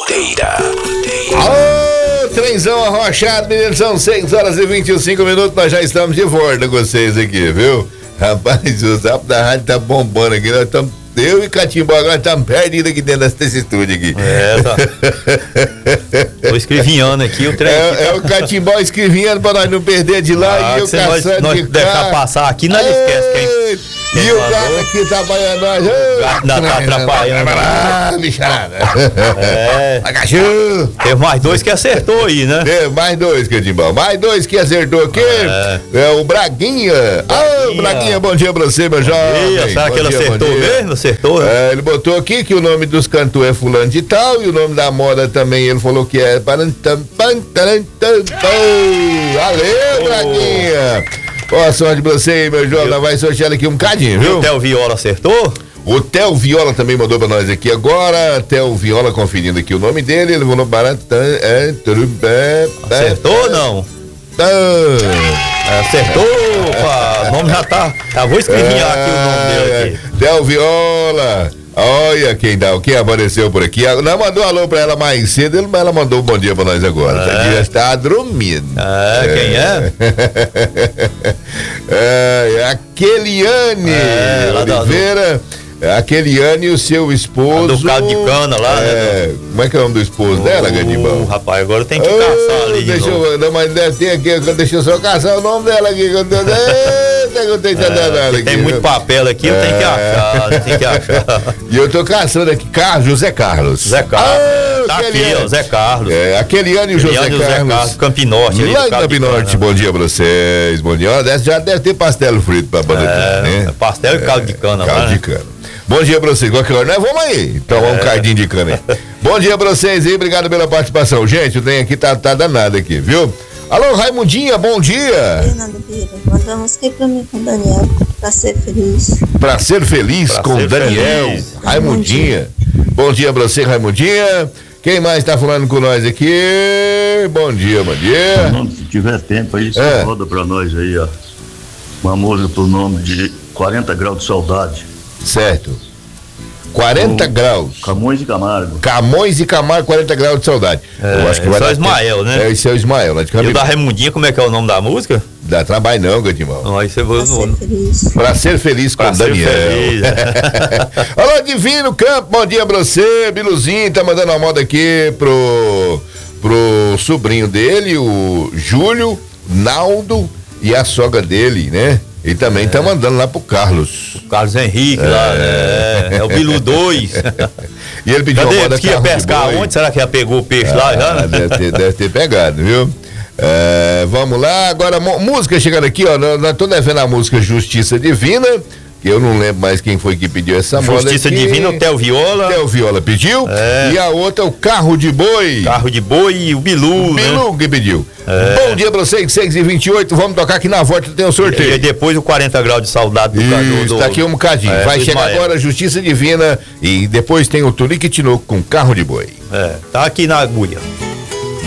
Porteira. Ô, trenzão arrochado, menino, são 6h25, nós já estamos de volta com vocês aqui, viu? Rapaz, o zap da rádio tá bombando aqui, nós estamos, eu e Catimbó agora estamos perdidos aqui dentro desse estúdio aqui. Tá. Tô escrevinhando aqui o trem. É o Catimbó escrevinhando pra nós não perder de lá e eu caçando nós de deixar cá. passar aqui, nós esquece quem. E o gato aqui trabalhando nós. O gato ainda tá atrapalhando. Bicharada. É. Agachu. Teve mais dois que acertou aí, né? Teve mais dois, Catimbó. Mais dois que acertou aqui. É o Braguinha. Ah, Braguinha, bom dia pra você, meu jovem. Será que ele acertou mesmo? Acertou? É, ele botou aqui que o nome dos cantores é fulano de tal e o nome da moda também ele falou que é Valeu, Braguinha. Boa sorte pra você aí, meu jovem. Vai sortear aqui um bocadinho, viu? O Theo Viola acertou? O Theo Viola também mandou pra nós aqui agora. Theo Viola conferindo aqui o nome dele. Ele falou Acertou ou não? Acertou, opa, o nome já tá. Eu vou escrevinhar aqui o nome dele aqui. Theo Viola. Olha quem apareceu por aqui. Nós mandou alô pra ela mais cedo, mas ela mandou um bom dia pra nós agora. Ela já está dormindo. Quem é? É a Keliane Oliveira. A Keliane e o seu esposo. Do caldo de cana lá, né? Como é que é o nome do esposo dela, Gadibão? Rapaz, agora tem que caçar ali. Não, mas deve ter aqui, deixa eu só caçar o nome dela aqui. Tem muito papel aqui, eu tenho que achar. E eu tô caçando aqui, José Carlos. Zé Carlos. Tá aqui, ó, Zé Carlos. A Keliane e o José Carlos. Campinorte. Lá em Campinorte, bom dia pra vocês. Bom dia. Já deve ter pastel frito pra banda né? Pastel e caldo de cana. Caldo de cana. Bom dia pra vocês. Qualquer hora, nós vamos aí tomar um cardinho de cana aí. Bom dia pra vocês aí, obrigado pela participação. Gente, o trem aqui tá danado aqui, viu? Alô, Raimundinha, bom dia. Fernando Vieira, manda uma música aí pra mim com o Daniel, pra ser feliz. Pra ser feliz com o Daniel. Feliz. Raimundinha. Bom dia pra você, Raimundinha. Quem mais tá falando com nós aqui? Bom dia, bom dia. Se tiver tempo aí, você roda pra nós aí, ó. Uma música pro nome de 40 Graus de Saudade. Certo. 40 graus. Camões e Camargo. Camões e Camargo, 40 graus de saudade. Eu acho que vai dar. Esse é o Ismael, né? Esse é o Ismael, lá de Campinas. E o da Raimundinha, como é que é o nome da música? Dá trabalho não, Gadimão. Não, aí você vai Pra ser feliz com o Daniel. Alô, Divino Campo, bom dia pra você. Biluzinho tá mandando uma moda aqui pro sobrinho dele, o Júlio, Naldo e a sogra dele, né? E também tá mandando lá pro Carlos. O Carlos Henrique lá, né? É o Bilu 2. E ele pediu uma moda que ia pescar onde? Será que já pegou o peixe lá? Já? Deve ter pegado, viu? Vamos lá, agora música chegando aqui, ó. Nós tô devendo a música Justiça Divina, que eu não lembro mais quem foi que pediu essa moda. Justiça Divina, o Theo Viola. Theo Viola pediu. E a outra, o Carro de Boi. Carro de Boi e o Bilu, né? Bilu que pediu. Bom dia pra vocês, 6h28, vamos tocar aqui na volta, tem um sorteio. E depois o 40 graus de saudade do Cantor. Tá aqui um bocadinho. Vai chegar agora a Justiça Divina e depois tem o Tunique Tinoco com Carro de Boi. Tá aqui na agulha.